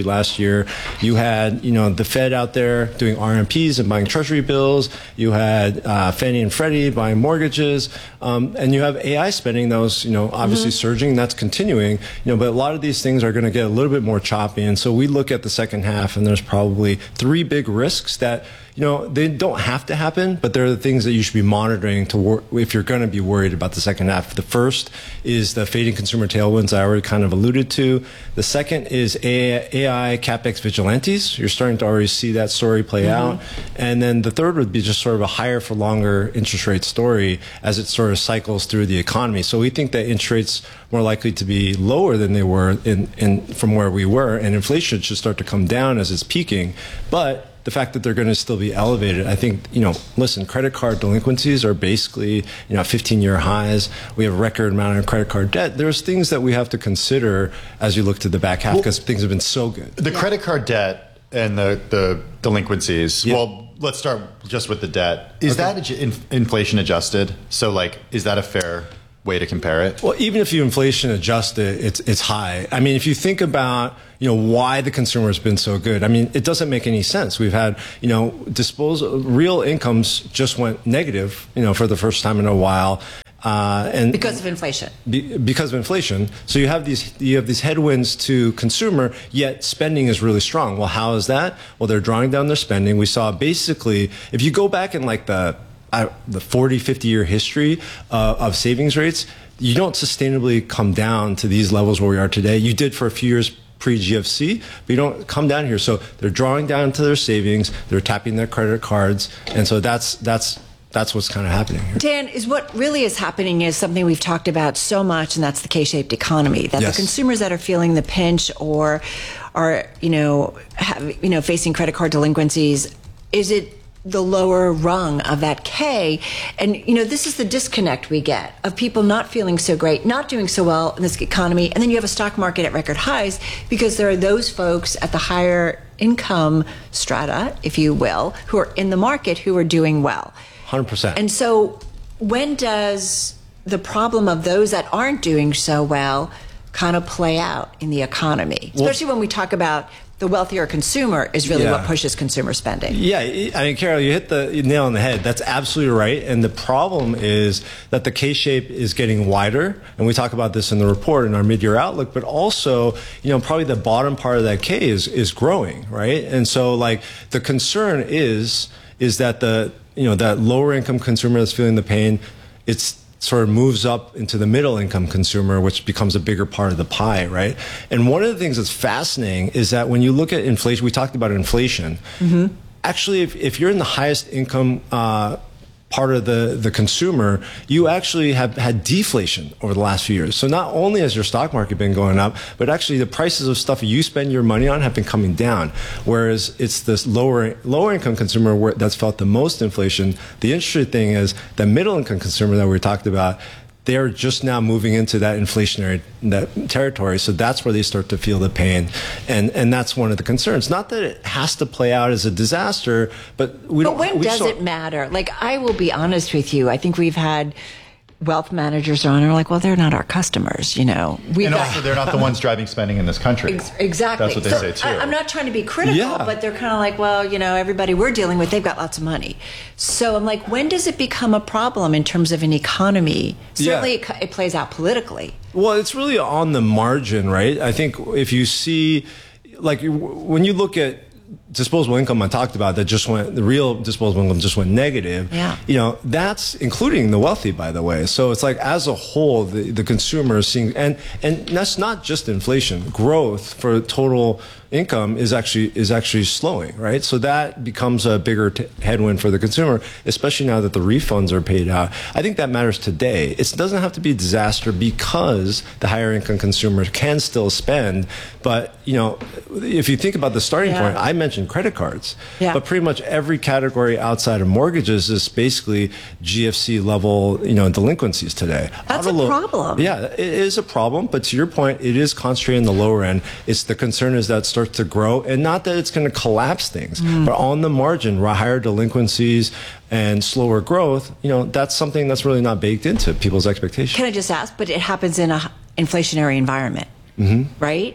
country last year. You had, you know, the Fed out there doing R M Ps and buying treasury bills. You had uh, Fannie and Freddie buying mortgages. Um, and you have A I spending that was, you know, obviously mm-hmm. surging. That's continuing. You know, but a lot of these things are going to get a little bit more choppy. And so we look at the second half, and there's probably three big risks that, you know, they don't have to happen, but they're the things that you should be monitoring to wor- if you're going to be worried about the second half. The first is the fading consumer tailwinds I already kind of alluded to. The second is A I CapEx vigilantes. You're starting to already see that story play mm-hmm. out. And then the third would be just sort of a higher for longer interest rate story as it sort of cycles through the economy. So we think that interest rates more likely to be lower than they were in, in from where we were, and inflation should start to come down as it's peaking. But the fact that they're going to still be elevated, I think, you know, listen, credit card delinquencies are basically, you know, fifteen-year highs. We have a record amount of credit card debt. There's things that we have to consider as you look to the back half because well, things have been so good. The yeah. credit card debt and the, the delinquencies, yeah. well, let's start just with the debt. Is okay. that in, inflation adjusted? So, like, is that a fair way to compare it? Well, even if you inflation adjust it, it's it's high. I mean, if you think about, you know, why the consumer has been so good, I mean, it doesn't make any sense. We've had, you know, disposal real incomes just went negative, you know, for the first time in a while. Uh, and because of inflation. Be, because of inflation. So you have these you have these headwinds to consumer, yet spending is really strong. Well, how is that? Well, they're drawing down their spending. We saw basically, if you go back in like the Uh, the forty, fifty year history uh, of savings rates, you don't sustainably come down to these levels where we are today. You did for a few years pre-G F C, but you don't come down here. So they're drawing down to their savings, they're tapping their credit cards, and so that's that's that's what's kind of happening here. Dan, is what really is happening is something we've talked about so much, and that's the K-shaped economy. That yes. the consumers that are feeling the pinch or are, you know, have, you know, facing credit card delinquencies, is it the lower rung of that K? And, you know, this is the disconnect we get of people not feeling so great, not doing so well in this economy. And then you have a stock market at record highs because there are those folks at the higher income strata, if you will, who are in the market who are doing well. one hundred percent. And so when does the problem of those that aren't doing so well kind of play out in the economy? Especially well, when we talk about the wealthier consumer is really yeah. what pushes consumer spending. Yeah, I mean, Carol, you hit the nail on the head. That's absolutely right. And the problem is that the K-shape is getting wider, and we talk about this in the report in our mid-year outlook, but also, you know, probably the bottom part of that K is is growing, right? And so, like, the concern is is that the, you know, that lower income consumer that's feeling the pain, it's sort of moves up into the middle income consumer, which becomes a bigger part of the pie, right? And one of the things that's fascinating is that when you look at inflation, we talked about inflation. Mm-hmm. Actually, if, if you're in the highest income uh, part of the, the consumer, you actually have had deflation over the last few years. So not only has your stock market been going up, but actually the prices of stuff you spend your money on have been coming down. Whereas it's this lower lower income consumer where that's felt the most inflation. The interesting thing is the middle income consumer that we talked about, they're just now moving into that inflationary that territory. So that's where they start to feel the pain. And and that's one of the concerns. Not that it has to play out as a disaster, but we but don't. when we does saw, it matter? Like, I will be honest with you. I think we've had wealth managers on are like, well, they're not our customers, you know. We've and got, also, they're not the ones driving spending in this country. Ex- exactly. That's what they so say, too. I, I'm not trying to be critical, yeah. but they're kind of like, well, you know, everybody we're dealing with, they've got lots of money. So I'm like, when does it become a problem in terms of an economy? Certainly yeah. it, it plays out politically. Well, it's really on the margin, right? I think if you see, like, when you look at disposable income I talked about that just went, the real disposable income just went negative. Yeah. You know, that's including the wealthy, by the way. So it's like, as a whole, the, the consumer is seeing, and, and that's not just inflation. Growth for total income is actually is actually slowing, right? So that becomes a bigger t- headwind for the consumer, especially now that the refunds are paid out. I think that matters today. It doesn't have to be a disaster because the higher income consumer can still spend. But, you know, if you think about the starting yeah. point, I mentioned credit cards, yeah. but pretty much every category outside of mortgages is basically G F C level, you know, delinquencies today. That's Auto a lo- problem. Yeah, it is a problem. But to your point, it is concentrated in the lower end. It's the concern is that starts to grow, and not that it's going to collapse things, mm. but on the margin, higher delinquencies and slower growth, you know, that's something that's really not baked into people's expectations. Can I just ask, but it happens in a inflationary environment, mm-hmm. right?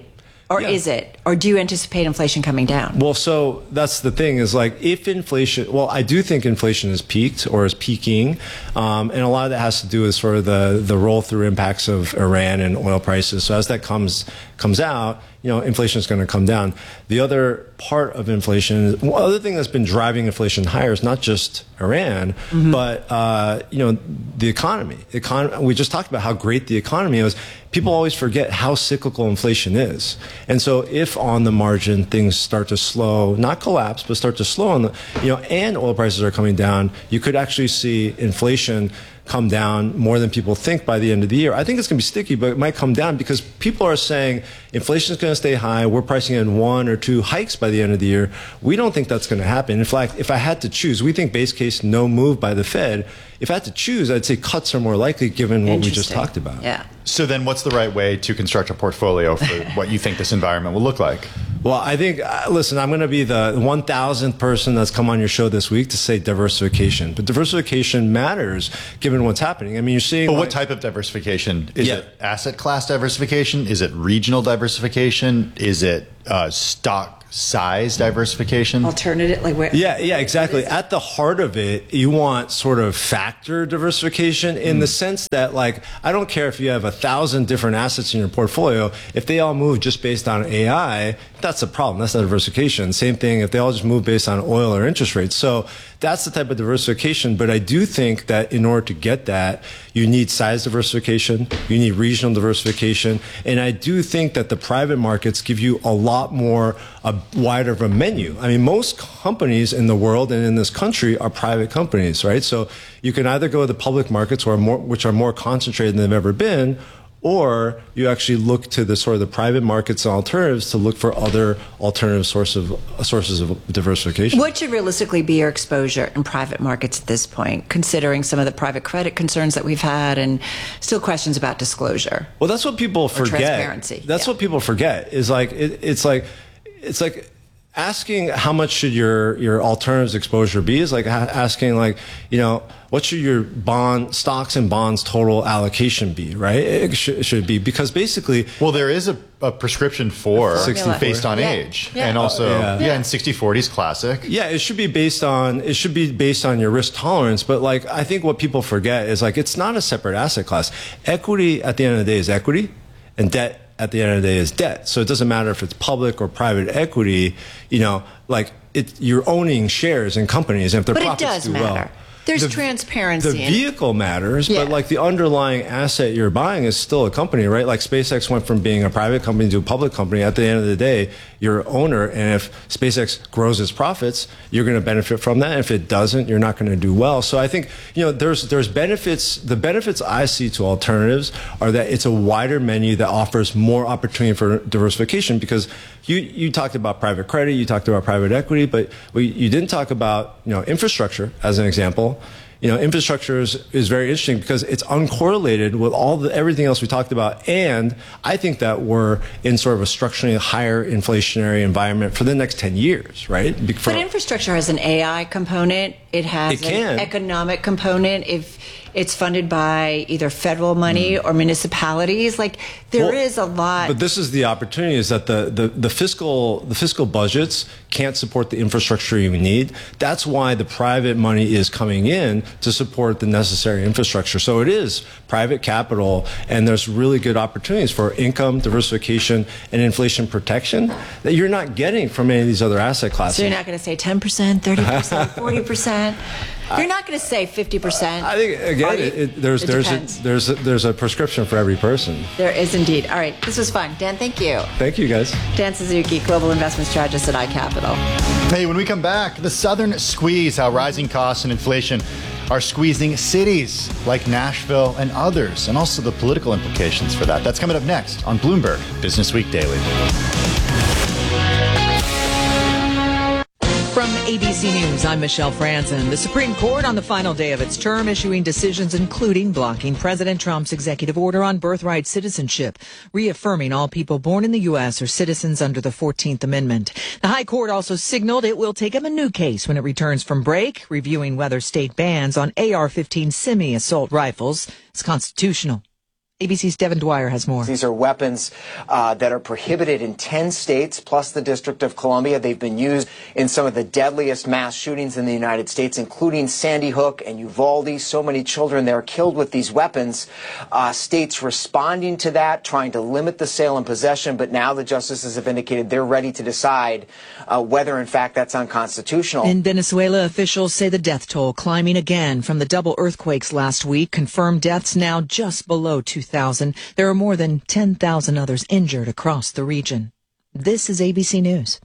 Or Yeah. is it? Or do you anticipate inflation coming down? Well, so that's the thing is like if inflation, well, I do think inflation is peaked or is peaking. Um, and a lot of that has to do with sort of the, the roll through impacts of Iran and oil prices. So as that comes, comes out, you know, inflation is going to come down. The other part of inflation, one other thing that's been driving inflation higher is not just Iran, mm-hmm. but, uh, you know, the economy. The econ- we just talked about how great the economy is. People always forget how cyclical inflation is. And so if on the margin things start to slow, not collapse, but start to slow, on the, you know, and oil prices are coming down, you could actually see inflation come down more than people think by the end of the year. I think it's going to be sticky, but it might come down because people are saying inflation is going to stay high. We're pricing in one or two hikes by the end of the year. We don't think that's going to happen. In fact, if I had to choose, we think base case no move by the Fed. If I had to choose, I'd say cuts are more likely given what we just talked about. Yeah. So then what's the right way to construct a portfolio for what you think this environment will look like? Well, I think, uh, listen, I'm going to be the one thousandth person that's come on your show this week to say diversification. But diversification matters given what's happening. I mean, you're seeing... But like, what type of diversification? Is Yeah. it asset class diversification? Is it regional diversification? Is it uh, stock size diversification? Alternative, like where? Yeah, yeah, exactly. At the heart of it, you want sort of factor diversification in mm. the sense that, like, I don't care if you have a thousand different assets in your portfolio. If they all move just based on A I, that's a problem. That's not diversification. Same thing if they all just move based on oil or interest rates. So that's the type of diversification. But I do think that in order to get that, you need size diversification, you need regional diversification, and I do think that the private markets give you a lot more, a wider of a menu. I mean, most companies in the world and in this country are private companies, right? So you can either go to the public markets, or more, which are more concentrated than they've ever been, or you actually look to the sort of the private markets and alternatives to look for other alternative source of, sources of diversification. What should realistically be your exposure in private markets at this point, considering some of the private credit concerns that we've had and still questions about disclosure? Well, that's what people forget. Transparency. That's yeah. what people forget is like, it, it's like, it's like, asking how much should your, your alternatives exposure be is like asking, like, you know, what should your bond stocks and bonds total allocation be, right? It should, it should be because basically, well, there is a, a prescription for sixty based on yeah. age, yeah. and also uh, yeah. yeah, and sixty forty is classic. Yeah, it should be based on it should be based on your risk tolerance. But like, I think what people forget is like it's not a separate asset class. Equity at the end of the day is equity, and debt at the end of the day is debt. So it doesn't matter if it's public or private equity, you know, like it, you're owning shares in companies and if their but profits it does do matter. well. There's the, transparency. The vehicle matters, yeah. but like the underlying asset you're buying is still a company, right? Like SpaceX went from being a private company to a public company. At the end of the day, you're an owner, and if SpaceX grows its profits, you're going to benefit from that. If it doesn't, you're not going to do well. So I think, you know, there's there's benefits. The benefits I see to alternatives are that it's a wider menu that offers more opportunity for diversification because you you talked about private credit, you talked about private equity, but we, you didn't talk about, you know, infrastructure as an example. You know, infrastructure is, is very interesting because it's uncorrelated with all the everything else we talked about, and I think that we're in sort of a structurally higher inflationary environment for the next ten years, right? For, but infrastructure has an A I component. It has it an can. economic component. If it's funded by either federal money mm. or municipalities, like there well, is a lot. But this is the opportunity: is that the, the the fiscal the fiscal budgets can't support the infrastructure you need. That's why the private money is coming in to support the necessary infrastructure. So it is private capital, and there's really good opportunities for income diversification and inflation protection that you're not getting from any of these other asset classes. So you're not going to say ten percent, thirty percent, forty percent. You're not going to say fifty percent. I think again, it, it, there's it there's a, there's a, there's a prescription for every person. There is indeed. All right, this was fun, Dan. Thank you. Thank you, guys. Dan Suzuki, Global Investment Strategist at iCapital. Hey, when we come back, the Southern squeeze: how rising costs and inflation are squeezing cities like Nashville and others, and also the political implications for that. That's coming up next on Bloomberg Business Week Daily. From A B C News, I'm Michelle Franzen. The Supreme Court on the final day of its term issuing decisions including blocking President Trump's executive order on birthright citizenship, reaffirming all people born in the U S are citizens under the fourteenth Amendment. The High Court also signaled it will take up a new case when it returns from break, reviewing whether state bans on A R fifteen semi-assault rifles is constitutional. A B C's Devin Dwyer has more. These are weapons uh, that are prohibited in ten states, plus the District of Columbia. They've been used in some of the deadliest mass shootings in the United States, including Sandy Hook and Uvalde. So many children there killed with these weapons. Uh, states responding to that, trying to limit the sale and possession, but now the justices have indicated they're ready to decide uh, whether, in fact, that's unconstitutional. In Venezuela, officials say the death toll climbing again from the double earthquakes last week. Confirmed deaths now just below two thousand. There are more than ten thousand others injured across the region. This is A B C News.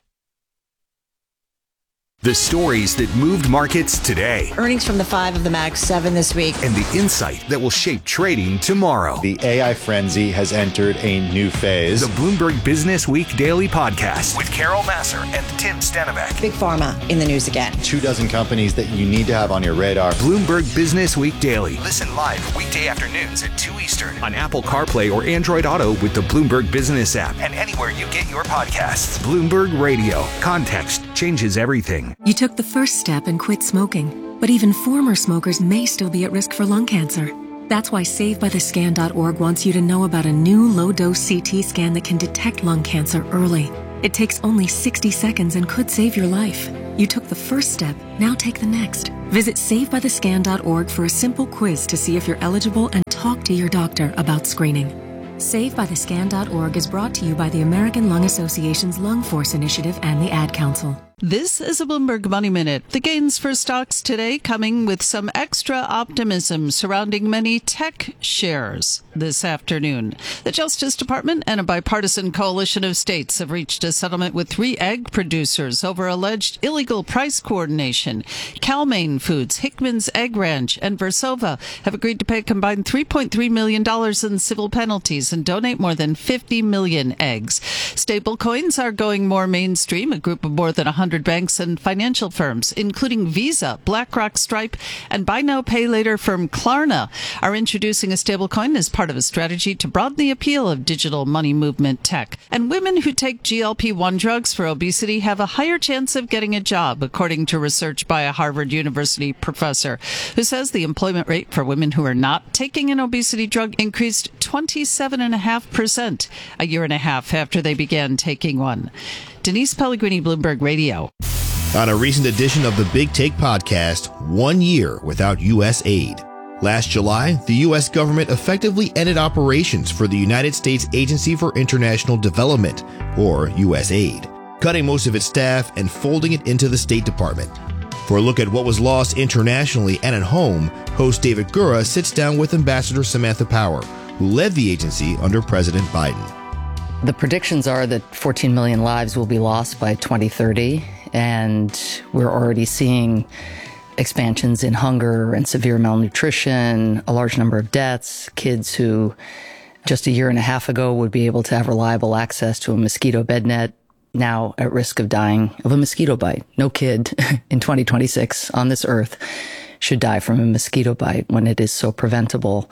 The stories that moved markets today. Earnings from the five of the Mag seven this week. And the insight that will shape trading tomorrow. The A I frenzy has entered a new phase. The Bloomberg Business Week Daily Podcast with Carol Massar and Tim Stenbeck. Big Pharma in the news again. Two dozen companies that you need to have on your radar. Bloomberg Business Week Daily. Listen live weekday afternoons at two Eastern on Apple CarPlay or Android Auto with the Bloomberg Business app and anywhere you get your podcasts. Bloomberg Radio. Context changes everything. You took the first step and quit smoking, but even former smokers may still be at risk for lung cancer. That's why Save By The Scan dot org wants you to know about a new low-dose C T scan that can detect lung cancer early. It takes only sixty seconds and could save your life. You took the first step, now take the next. Visit Save By The Scan dot org for a simple quiz to see if you're eligible and talk to your doctor about screening. Save By The Scan dot org is brought to you by the American Lung Association's Lung Force Initiative and the Ad Council. This is a Bloomberg Money Minute. The gains for stocks today coming with some extra optimism surrounding many tech shares this afternoon. The Justice Department and a bipartisan coalition of states have reached a settlement with three egg producers over alleged illegal price coordination. Cal-Maine Foods, Hickman's Egg Ranch, and Versova have agreed to pay a combined three point three million dollars in civil penalties and donate more than fifty million eggs. Stablecoins are going more mainstream. A group of more than one hundred banks and financial firms, including Visa, BlackRock, Stripe, and buy now, pay later firm Klarna, are introducing a stablecoin as part of a strategy to broaden the appeal of digital money movement tech. And women who take G L P one drugs for obesity have a higher chance of getting a job, according to research by a Harvard University professor, who says the employment rate for women who are not taking an obesity drug increased twenty-seven point five percent a year and a half after they began taking one. Denise Pellegrini, Bloomberg Radio. On a recent edition of the Big Take podcast, one year without U S aid. Last July, the U S government effectively ended operations for the United States Agency for International Development, or U S aid, cutting most of its staff and folding it into the State Department. For a look at what was lost internationally and at home, host David Gura sits down with Ambassador Samantha Power, who led the agency under President Biden. The predictions are that fourteen million lives will be lost by twenty thirty, and we're already seeing expansions in hunger and severe malnutrition, a large number of deaths, kids who just a year and a half ago would be able to have reliable access to a mosquito bed net, now at risk of dying of a mosquito bite. No kid in twenty twenty-six on this earth should die from a mosquito bite when it is so preventable.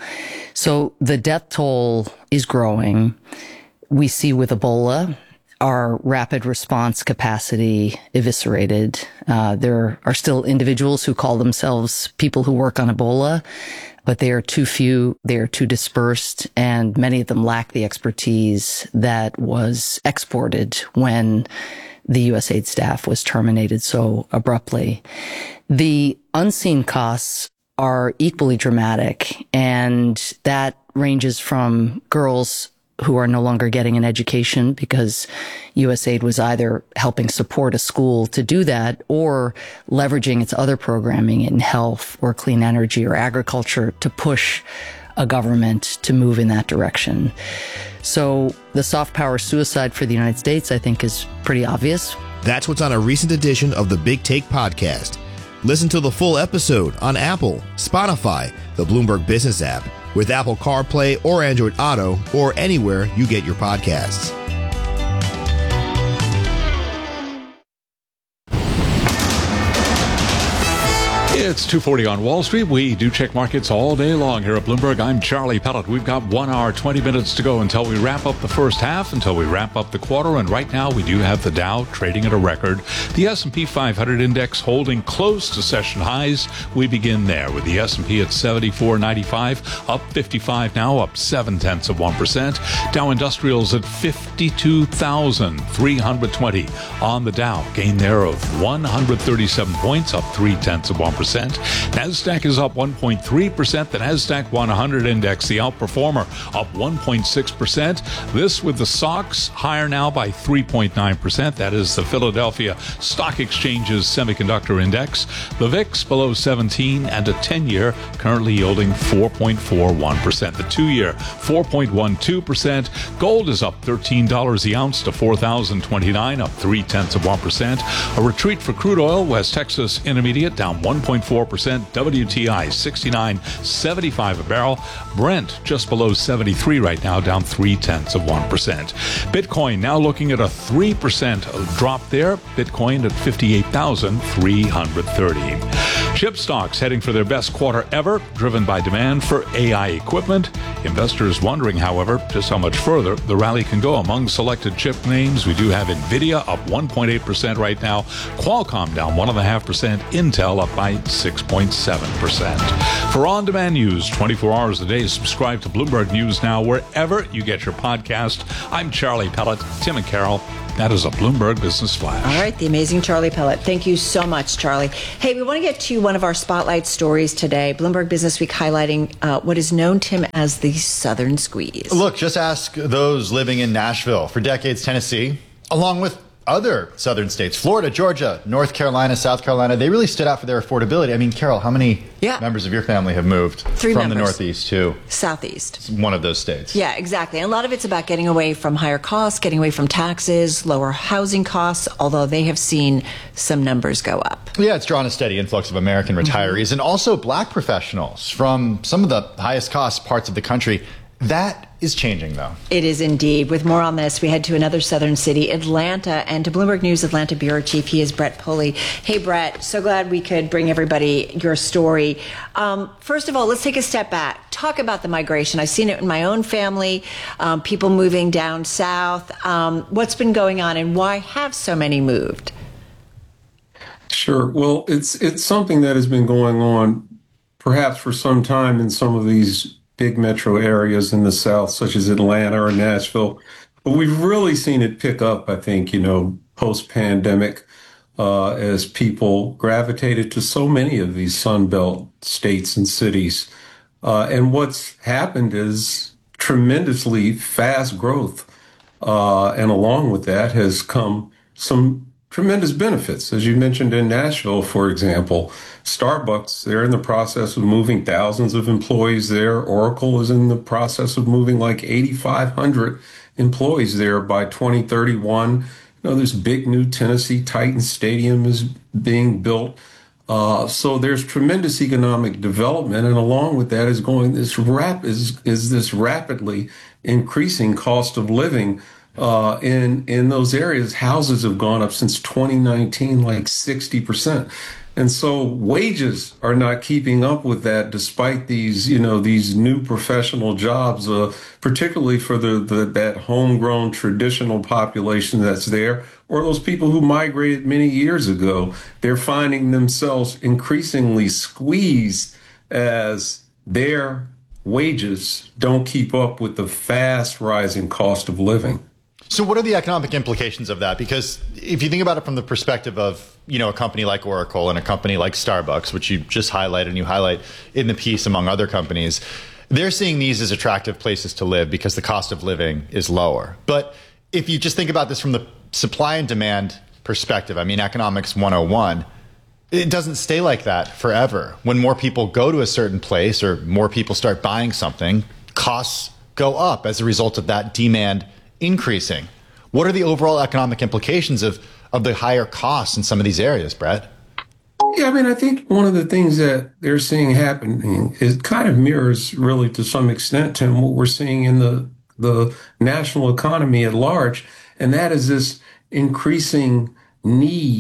So the death toll is growing. We see with Ebola our rapid response capacity eviscerated. Uh, there are still individuals who call themselves people who work on Ebola, but they are too few, they are too dispersed, and many of them lack the expertise that was exported when the U S aid staff was terminated so abruptly. The unseen costs are equally dramatic, and that ranges from girls who are no longer getting an education because U S aid was either helping support a school to do that or leveraging its other programming in health or clean energy or agriculture to push a government to move in that direction. So the soft power suicide for the United States, I think, is pretty obvious. That's what's on a recent edition of the Big Take podcast. Listen to the full episode on Apple, Spotify, the Bloomberg Business app, with Apple CarPlay or Android Auto, or anywhere you get your podcasts. It's two forty on Wall Street. We do check markets all day long here at Bloomberg. I'm Charlie Pellet. We've got one hour, twenty minutes to go until we wrap up the first half, until we wrap up the quarter. And right now we do have the Dow trading at a record. The S and P five hundred index holding close to session highs. We begin there with the S and P at seventy-four ninety-five, up fifty-five now, up seven tenths of one percent. Dow Industrials at fifty-two thousand three hundred twenty on the Dow. Gain there of one hundred thirty-seven points, up three tenths of one percent. NASDAQ is up one point three percent. The NASDAQ one hundred index, the outperformer, up one point six percent. This with the S O X higher now by three point nine percent. That is the Philadelphia Stock Exchange's semiconductor index. The V I X below seventeen, and a ten-year currently yielding four point four one percent. The two-year four point one two percent. Gold is up thirteen dollars the ounce to four thousand twenty-nine dollars, up three tenths of one percent. A retreat for crude oil. West Texas Intermediate down one point four percent. W T I sixty-nine seventy-five a barrel. Brent just below seventy-three right now, down three tenths of one percent. Bitcoin now looking at a three percent drop there. Bitcoin at fifty-eight thousand three hundred thirty. Chip stocks heading for their best quarter ever, driven by demand for A I equipment. Investors wondering, however, just how much further the rally can go. Among selected chip names, we do have NVIDIA up one point eight percent right now. Qualcomm down one point five percent. Intel up by six point seven percent. For on-demand news twenty-four hours a day, subscribe to Bloomberg News Now wherever you get your podcast. I'm Charlie Pellet. Tim and Carol. That is a Bloomberg Business Flash. All right, the amazing Charlie Pellet. Thank you so much, Charlie. Hey, we want to get to one of our spotlight stories today. Bloomberg Business Week highlighting uh, what is known, Tim, as the Southern Squeeze. Look, just ask those living in Nashville. For decades, Tennessee, along with other southern states, Florida, Georgia, North Carolina, South Carolina, they really stood out for their affordability. I mean, Carol, how many yeah. members of your family have moved Three from members. the Northeast to Southeast? One of those states. Yeah, exactly. And a lot of it's about getting away from higher costs, getting away from taxes, lower housing costs, although they have seen some numbers go up. Yeah, it's drawn a steady influx of American retirees mm-hmm. and also black professionals from some of the highest cost parts of the country. That is changing, though. It is indeed. With more on this, we head to another southern city, Atlanta, and to Bloomberg News Atlanta Bureau Chief. He is Brett Pulley. Hey, Brett, so glad we could bring everybody your story. Um, first of all, let's take a step back. Talk about the migration. I've seen it in my own family, um, people moving down south. Um, what's been going on, and why have so many moved? Sure. Well, it's it's something that has been going on perhaps for some time in some of these big metro areas in the South, such as Atlanta or Nashville. But we've really seen it pick up, I think, you know, post-pandemic, uh, as people gravitated to so many of these Sun Belt states and cities. Uh, and what's happened is tremendously fast growth. Uh, and along with that has come some tremendous benefits. As you mentioned in Nashville, for example, Starbucks, they're in the process of moving thousands of employees there. Oracle is in the process of moving like eighty-five hundred employees there by twenty thirty-one. You know, this big new Tennessee Titans Stadium is being built. Uh, so there's tremendous economic development, and along with that is going this rap is is this rapidly increasing cost of living. Uh, in, in those areas, houses have gone up since twenty nineteen, like sixty percent. And so wages are not keeping up with that, despite these, you know, these new professional jobs, uh, particularly for the, the that homegrown traditional population that's there, or those people who migrated many years ago. They're finding themselves increasingly squeezed as their wages don't keep up with the fast rising cost of living. So what are the economic implications of that? Because if you think about it from the perspective of, you know, a company like Oracle and a company like Starbucks, which you just highlighted and you highlight in the piece among other companies, they're seeing these as attractive places to live because the cost of living is lower. But if you just think about this from the supply and demand perspective, I mean, economics one oh one, it doesn't stay like that forever. When more people go to a certain place or more people start buying something, costs go up as a result of that demand increasing. What are the overall economic implications of, of the higher costs in some of these areas, Brett? Yeah, I mean, I think one of the things that they're seeing happening is kind of mirrors really to some extent, Tim, what we're seeing in the, the national economy at large. And that is this increasing need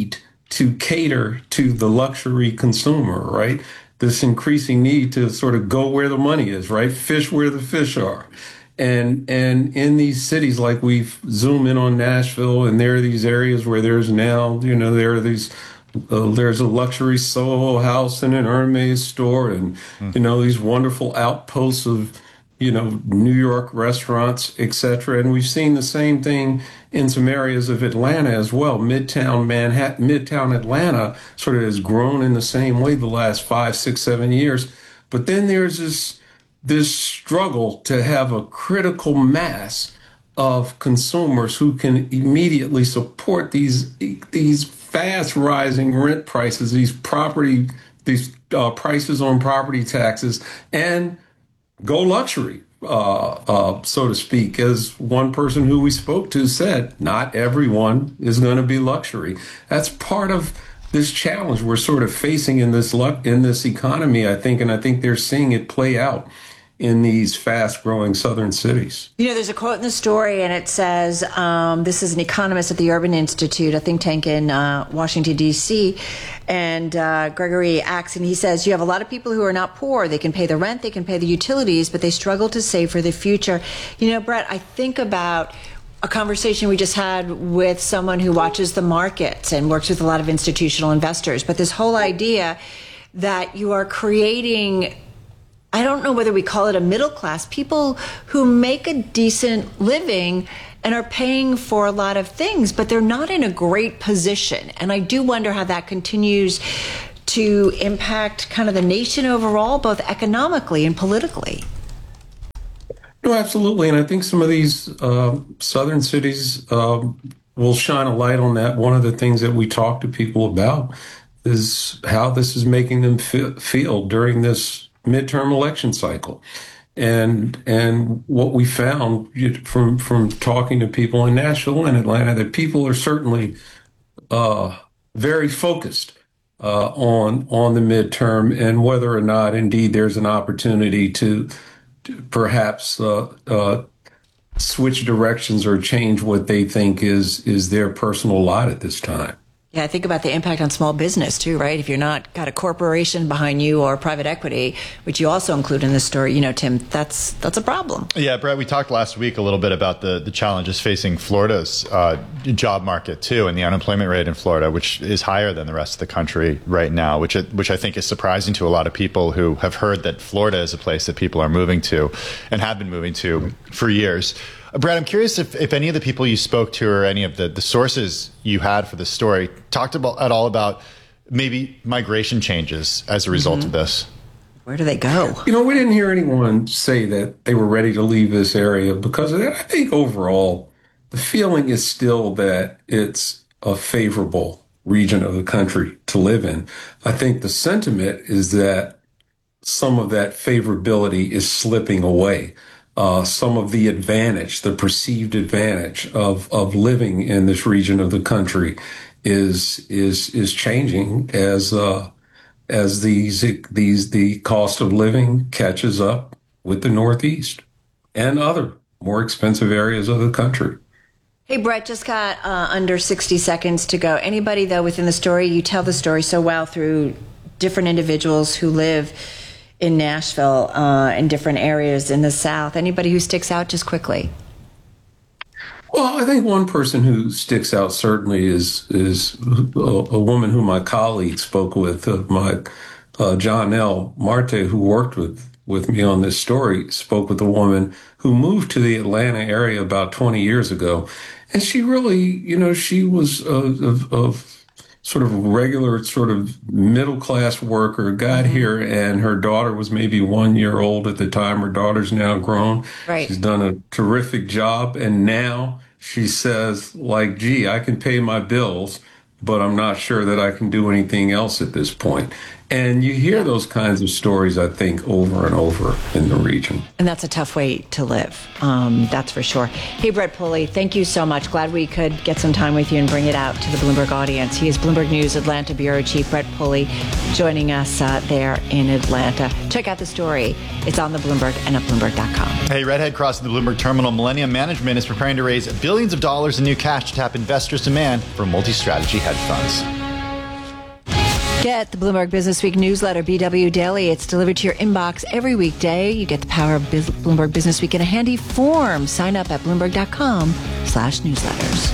to cater to the luxury consumer, right? This increasing need to sort of go where the money is, right? Fish where the fish are. And and in these cities, like we zoom in on Nashville, and there are these areas where there's now, you know, there are these, uh, there's a luxury Soho house and an Hermes store, and, mm. you know, these wonderful outposts of, you know, New York restaurants, et cetera. And we've seen the same thing in some areas of Atlanta as well. Midtown Manhattan, Midtown Atlanta sort of has grown in the same way the last five, six, seven years. But then there's this this struggle to have a critical mass of consumers who can immediately support these these fast rising rent prices, these property, these uh, prices on property taxes, and go luxury, uh, uh, so to speak. As one person who we spoke to said, not everyone is going to be luxury. That's part of this challenge we're sort of facing in this in this economy, I think, and I think they're seeing it play out in these fast-growing southern cities. You know, there's a quote in the story, and it says, um, this is an economist at the Urban Institute, a think tank in uh, Washington, D C, and uh, Gregory Axe, and he says, you have a lot of people who are not poor. They can pay the rent, they can pay the utilities, but they struggle to save for the future. You know, Brett, I think about a conversation we just had with someone who watches the markets and works with a lot of institutional investors, but this whole idea that you are creating, I don't know whether we call it a middle class, people who make a decent living and are paying for a lot of things, but they're not in a great position. And I do wonder how that continues to impact kind of the nation overall, both economically and politically. No, absolutely. And I think some of these uh, southern cities uh, will shine a light on that. One of the things that we talk to people about is how this is making them fe- feel during this midterm election cycle. And and what we found from from talking to people in Nashville and Atlanta, that people are certainly uh, very focused uh, on on the midterm and whether or not indeed there's an opportunity to, to perhaps uh, uh, switch directions or change what they think is is their personal lot at this time. Yeah, I think about the impact on small business too, right? If you're not got a corporation behind you or private equity, which you also include in this story, you know, Tim, that's that's a problem. Yeah, Brett, we talked last week a little bit about the, the challenges facing Florida's uh, job market too, and the unemployment rate in Florida, which is higher than the rest of the country right now, which it, which I think is surprising to a lot of people who have heard that Florida is a place that people are moving to and have been moving to for years. Brad, I'm curious if, if any of the people you spoke to or any of the, the sources you had for this story talked about at all about maybe migration changes as a result mm-hmm. of this. Where do they go? You know, we didn't hear anyone say that they were ready to leave this area because of that. I think overall, the feeling is still that it's a favorable region of the country to live in. I think the sentiment is that some of that favorability is slipping away. Uh, some of the advantage, the perceived advantage of, of living in this region of the country is is is changing as uh, as these these the cost of living catches up with the Northeast and other more expensive areas of the country. Hey, Brett, just got uh, under sixty seconds to go. Anybody, though, within the story, you tell the story so well through different individuals who live in Nashville, uh, in different areas in the South. Anybody who sticks out just quickly? Well, I think one person who sticks out certainly is is a, a woman who my colleague spoke with, uh, my uh, John L. Marte, who worked with, with me on this story, spoke with a woman who moved to the Atlanta area about twenty years ago. And she really, you know, she was of, of sort of regular, sort of middle-class worker, got mm-hmm. here, and her daughter was maybe one year old at the time. Her daughter's now grown. Right. She's done a terrific job, and now she says, like, gee, I can pay my bills, but I'm not sure that I can do anything else at this point. And you hear those kinds of stories, I think, over and over in the region. And that's a tough way to live. Um, that's for sure. Hey, Brett Pulley, thank you so much. Glad we could get some time with you and bring it out to the Bloomberg audience. He is Bloomberg News Atlanta Bureau Chief Brett Pulley joining us uh, there in Atlanta. Check out the story. It's on the Bloomberg and at Bloomberg dot com. Hey, Redhead crossing the Bloomberg terminal. Millennium Management is preparing to raise billions of dollars in new cash to tap investors' demand for multi-strategy hedge funds. Get the Bloomberg Business Week newsletter, B W Daily. It's delivered to your inbox every weekday. You get the power of Biz- Bloomberg Business Week in a handy form. Sign up at Bloomberg.com slash newsletters.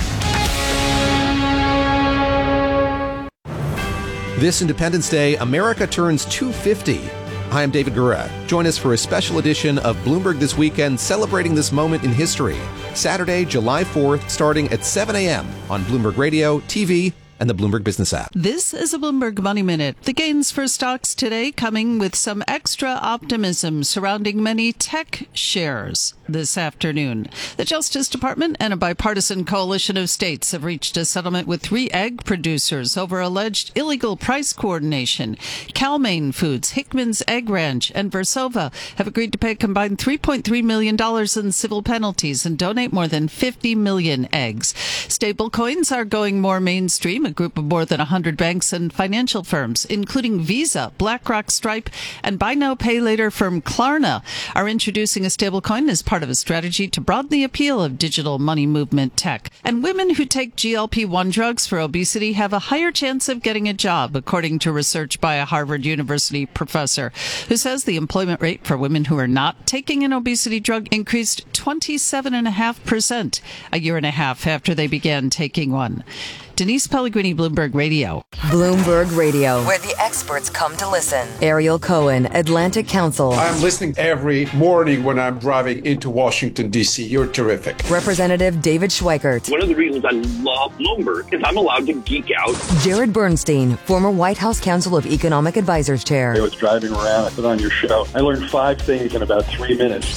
This Independence Day, America turns two hundred fifty. Hi, I'm David Gura. Join us for a special edition of Bloomberg This Weekend, celebrating this moment in history. Saturday, July fourth, starting at seven a.m. on Bloomberg Radio, T V, and the Bloomberg Business app. This is a Bloomberg Money Minute. The gains for stocks today coming with some extra optimism surrounding many tech shares this afternoon. The Justice Department and a bipartisan coalition of states have reached a settlement with three egg producers over alleged illegal price coordination. Cal-Maine Foods, Hickman's Egg Ranch, and Versova have agreed to pay a combined three point three million dollars in civil penalties and donate more than fifty million eggs. Stablecoins are going more mainstream. A group of more than one hundred banks and financial firms, including Visa, BlackRock, Stripe, and buy now, pay later firm Klarna, are introducing a stablecoin as part of a strategy to broaden the appeal of digital money movement tech. And women who take G L P one drugs for obesity have a higher chance of getting a job, according to research by a Harvard University professor, who says the employment rate for women who are not taking an obesity drug increased twenty-seven point five percent a year and a half after they began taking one. Denise Pellegrini, Bloomberg Radio. Bloomberg Radio, where the experts come to listen. Ariel Cohen, Atlantic Council. I'm listening every morning when I'm driving into Washington, D C. You're terrific. Representative David Schweikert. One of the reasons I love Bloomberg is I'm allowed to geek out. Jared Bernstein, former White House Council of Economic Advisors Chair. I was driving around, I put on your show. I learned five things in about three minutes.